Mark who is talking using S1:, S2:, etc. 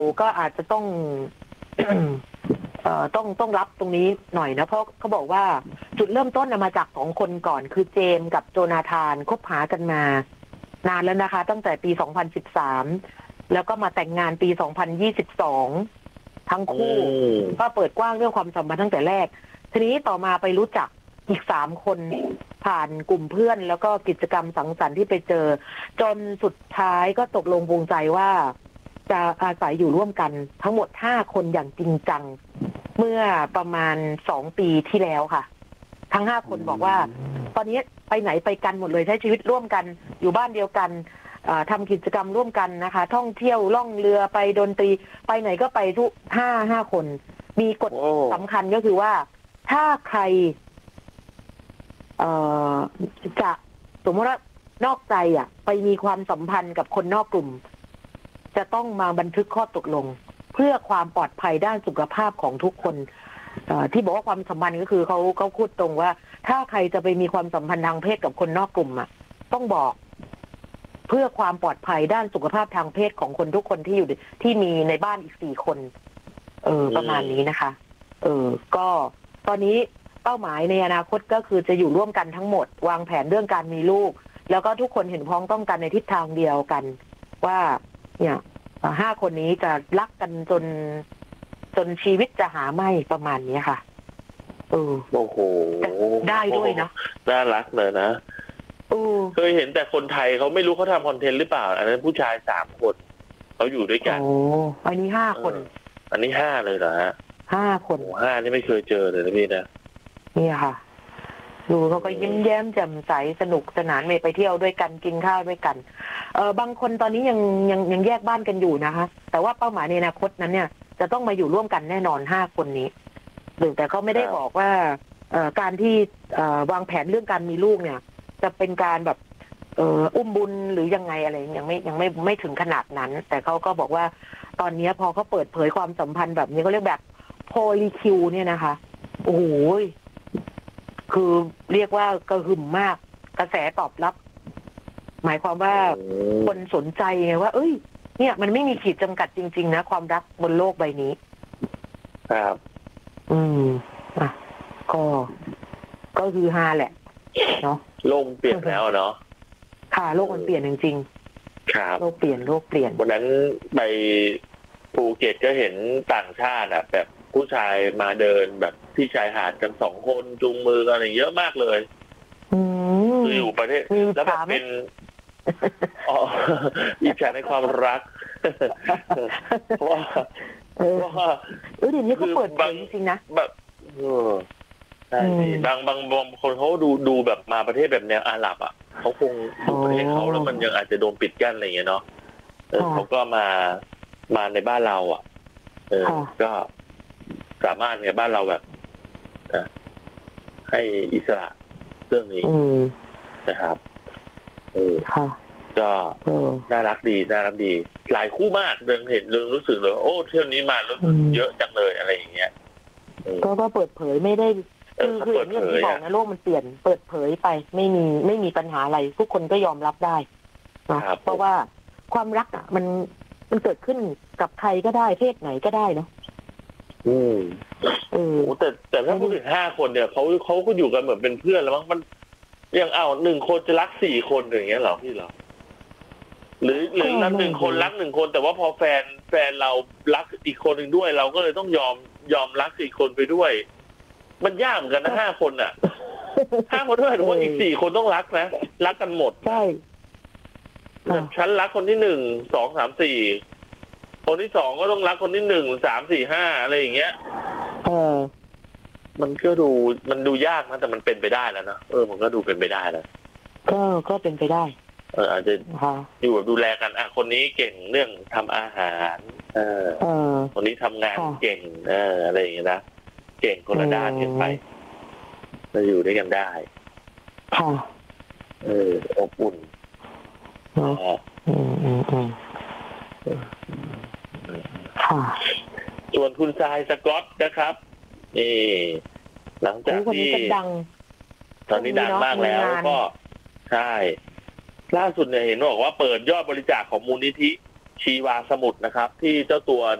S1: ก็อาจจะต้อง ต้องรับตรงนี้หน่อยนะเพราะเขาบอกว่าจุดเริ่มต้นมาจาก2 คนก่อนคือเจมส์กับโจนาธานคบหากันมานานแล้วนะคะตั้งแต่ปี 2013 แล้วก็มาแต่งงานปี 2022 ทั้งคู่ก็เปิดกว้างเรื่องความสัมพันธ์ตั้งแต่แรกทีนี้ต่อมาไปรู้จักอีก3 คนผ่านกลุ่มเพื่อนแล้วก็กิจกรรมสังสรรค์ที่ไปเจอจนสุดท้ายก็ตกลงปลงใจว่าจะอาศัยอยู่ร่วมกันทั้งหมด5 คนอย่างจริงจังเมื่อประมาณ2 ปีที่แล้วค่ะทั้ง5 คนบอกว่าตอนนี้ไปไหนไปกันหมดเลยใช้ชีวิตร่วมกันอยู่บ้านเดียวกันทำกิจกรรมร่วมกันนะคะท่องเที่ยวล่องเรือไปดนตรีไปไหนก็ไปทุก5 คน มีกฎสำคัญก็คือว่าถ้าใครจะสมมติว่านอกใจไปมีความสัมพันธ์กับคนนอกกลุ่มจะต้องมาบันทึกข้อตกลงเพื่อความปลอดภัยด้านสุขภาพของทุกคนที่บอกว่าความสัมพันธ์ก็คือเขาพูดตรงว่าถ้าใครจะไปมีความสัมพันธ์ทางเพศกับคนนอกกลุ่มต้องบอกเพื่อความปลอดภัยด้านสุขภาพทางเพศของคนทุกคนที่อยู่ที่มีในบ้านอีก4 คนประมาณนี้นะคะก็ตอนนี้เป้าหมายในอนาคตก็คือจะอยู่ร่วมกันทั้งหมดวางแผนเรื่องการมีลูกแล้วก็ทุกคนเห็นพ้องต้องกันในทิศทางเดียวกันว่าเนี่ย5 คนนี้จะรักกันจนชีวิตจะหาไม่ประมาณนี้ค่ะ
S2: โอ้โห
S1: ได้ด้วยนะ
S2: น่ารักเลยนะเคยเห็นแต่คนไทยเขาไม่รู้เขาทำคอนเทนต์หรือเปล่าอันนั้นผู้ชาย3 คนเขาอยู่ด้วยกัน
S1: อันนี้5 คน
S2: อันนี้5เลยเหรอฮะ
S1: 5 คน
S2: 5นี่ไม่เคยเจอเลยนะพี่นะ
S1: นี่ค่ะดูเขาก็ยิ้มแย้มแจ่มใสสนุกสนานไปเที่ยวด้วยกันกินข้าวด้วยกันบางคนตอนนี้ยังแยกบ้านกันอยู่นะคะแต่ว่าเป้าหมายในอนาคตนั้นเนี่ยจะต้องมาอยู่ร่วมกันแน่นอน5 คนนี้แต่เขาไม่ได้บอกว่าการที่วางแผนเรื่องการมีลูกเนี่ยจะเป็นการแบบอุ้มบุญหรือยังไงอะไรยังไม่ถึงขนาดนั้นแต่เขาก็บอกว่าตอนนี้พอเขาเปิดเผยความสัมพันธ์แบบนี้เขาเรียกแบบโพลีคิวเนี่ยนะคะโอ้โหคือเรียกว่ากระหึ่มมากกระแสตอบรับหมายความว่าคนสนใจไงว่าเนี่ยมันไม่มีขีดจำกัดจริงๆนะความรักบนโลกใบนี้
S2: ครับ
S1: ก็คือฮาแหละเนาะ
S2: โลกเปลี่ยนแล้วเนาะ
S1: ค่ะโลกมันเปลี่ยนจริง
S2: ๆครับ
S1: โลกเปลี่ยน
S2: วันนั้นไปภูเก็ตก็เห็นต่างชาติแบบผู้ชายมาเดินแบบที่ชายหาดกัน2 คนจูงมือกันอะไรเยอะมากเลยคืออยู่ประเทศแล้วแบบเป็นอิจฉาในความรักเพราะว่า
S1: เดี๋ยวนี้เขาเปิดจริงๆนะ
S2: แบบใช่บางคนเขาดูแบบมาประเทศแบบแนวอาหรับเขาคงอยู่ประเทศเขาแล้วมันยังอาจจะโดนปิดกั้นอะไรอย่างเงี้ยเนาะเขาก็มาในบ้านเราก็สามารถในบ้านเราแบบให้อิสระเรื่องนี้นะครับก็น่ารักดีหลายคู่มากเห็นรู้สึกเลยโอ้เที่ยวนี้มาแล้วเยอะจังเลยอะไรอย่างเงี้ย
S1: ก็เปิดเผยไม่ได้คืออย่างที่บอกนะโลกมันเปลี่ยนเปิดเผยไปไม่มีปัญหาอะไรทุกคนก็ยอมรับได้เพราะว่าความรักมันเกิดขึ้นกับใครก็ได้เพศไหนก็ได้เนาะ
S2: แต่ถ้าพูดถึง5 คนเนี่ยเขาก็อยู่กันเหมือนเป็นเพื่อนแล้วมั้งมันยัง1 คนจะรัก4 คนอย่างเงี้ยเหรอพี่เหรอหรือรัก1 คนรัก1 คนแต่ว่าพอแฟนเรารักอีกคนหนึ่งด้วยเราก็เลยต้องยอมรักอีกคนไปด้วยมันยากเหมือนกันนะ5 คน5 คนด้วยหรือว่าอีก4 คนต้องรักนะรักกันหมด
S1: ใช่
S2: ฉันรักคนที่1 2 3 4คนที่2ก็ต้องรักคนที่1 3 4 5อะไรอย่างเงี้ยมันก็ดูยากนะแต่มันเป็นไปได้แล้วนะมันก็ดูเป็นไปได้แล้ว
S1: ก็เป็นไปได้
S2: อาจจะอยู่แบบดูแลกันคนนี้เก่งเรื่องทำอาหารคนนี้ทำงานเก่งอะไรอย่างเงี้ยนะเก่งคนละด้านกันไปจะอยู่ด้วยกันได้อบอุ่นส่วนคุณทรายสก๊อตนะครับนี่หลังจากที่ตอนนี้ดังมากแล้วก็ใช่ล่าสุดเนี่ยเห็นบอกว่าเปิดยอดบริจาคของมูลนิธิชีวาสมุทรนะครับ ที่เจ้าตัว